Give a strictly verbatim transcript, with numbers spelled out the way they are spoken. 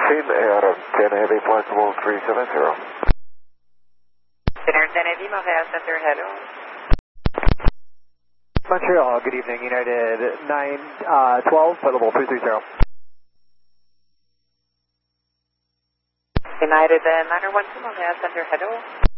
fourteen, Adam ten Heavy, flexible three seven zero. Center ten Heavy, Montreal Center, hello. Montreal, good evening, United nine twelve, flight three three zero. United uh, nine one two, Montreal Center, hello.